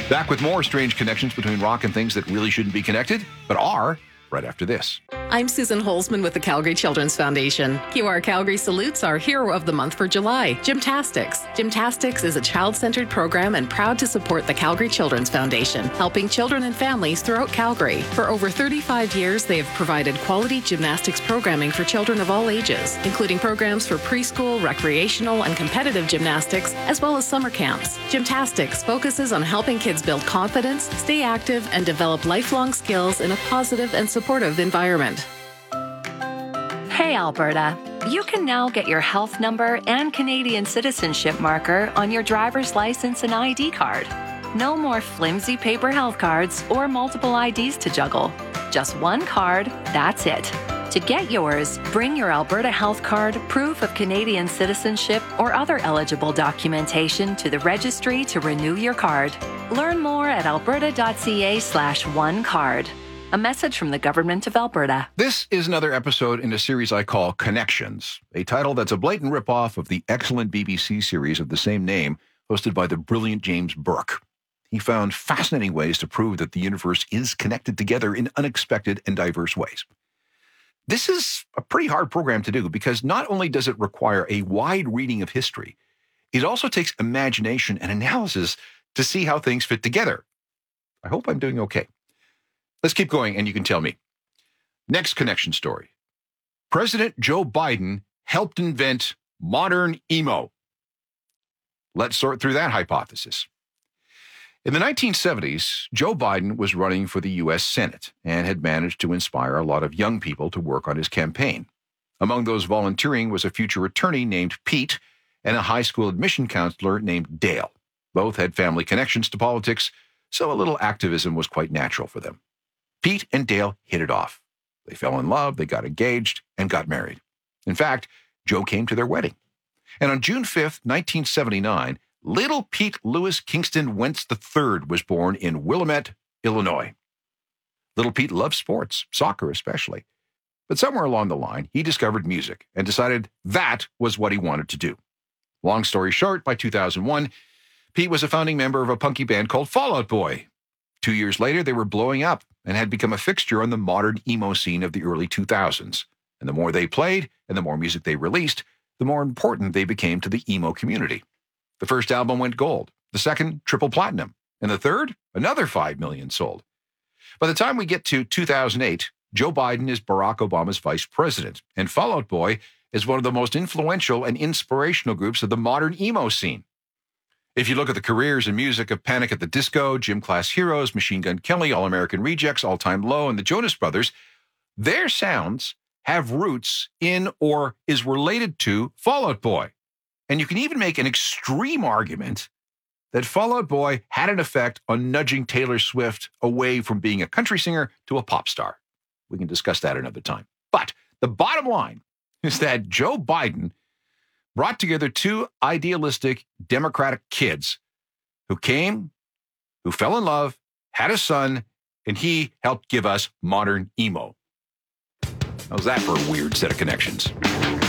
Back with more strange connections between rock and things that really shouldn't be connected, but are, right after this. I'm Susan Holzman with the Calgary Children's Foundation. QR Calgary salutes our hero of the month for July, Gymtastics. Gymtastics is a child-centered program and proud to support the Calgary Children's Foundation, helping children and families throughout Calgary. For over 35 years, they have provided quality gymnastics programming for children of all ages, including programs for preschool, recreational, and competitive gymnastics, as well as summer camps. Gymtastics focuses on helping kids build confidence, stay active, and develop lifelong skills in a positive and supportive environment. Hey, Alberta. You can now get your health number and Canadian citizenship marker on your driver's license and ID card. No more flimsy paper health cards or multiple IDs to juggle. Just one card, that's it. To get yours, bring your Alberta Health Card, proof of Canadian citizenship, or other eligible documentation to the registry to renew your card. Learn more at alberta.ca/onecard. A message from the Government of Alberta. This is another episode in a series I call Connections, a title that's a blatant ripoff of the excellent BBC series of the same name, hosted by the brilliant James Burke. He found fascinating ways to prove that the universe is connected together in unexpected and diverse ways. This is a pretty hard program to do because not only does it require a wide reading of history, it also takes imagination and analysis to see how things fit together. I hope I'm doing okay. Let's keep going, and you can tell me. Next connection story. President Joe Biden helped invent modern emo. Let's sort through that hypothesis. In the 1970s, Joe Biden was running for the U.S. Senate and had managed to inspire a lot of young people to work on his campaign. Among those volunteering was a future attorney named Pete and a high school admission counselor named Dale. Both had family connections to politics, so a little activism was quite natural for them. Pete and Dale hit it off. They fell in love, they got engaged, and got married. In fact, Joe came to their wedding. And on June 5th, 1979, little Pete Lewis Kingston Wentz III was born in Willamette, Illinois. Little Pete loved sports, soccer especially. But somewhere along the line, he discovered music and decided that was what he wanted to do. Long story short, by 2001, Pete was a founding member of a punky band called Fall Out Boy. 2 years later, they were blowing up and had become a fixture on the modern emo scene of the early 2000s. And the more they played and the more music they released, the more important they became to the emo community. The first album went gold, the second triple platinum, and the third, another 5 million sold. By the time we get to 2008, Joe Biden is Barack Obama's vice president, and Fall Out Boy is one of the most influential and inspirational groups of the modern emo scene. If you look at the careers and music of Panic at the Disco, Gym Class Heroes, Machine Gun Kelly, All American Rejects, All Time Low, and the Jonas Brothers, their sounds have roots in or is related to Fall Out Boy. And you can even make an extreme argument that Fall Out Boy had an effect on nudging Taylor Swift away from being a country singer to a pop star. We can discuss that another time. But the bottom line is that Joe Biden brought together two idealistic Democratic kids who came, who fell in love, had a son, and he helped give us modern emo. How's that for a weird set of connections?